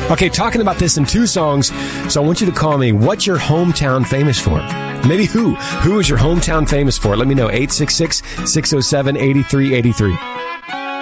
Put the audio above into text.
Okay, talking about this in two songs, so I want you to call me. What's your hometown famous for? Maybe who? Who is your hometown famous for? Let me know. 866-607-8383.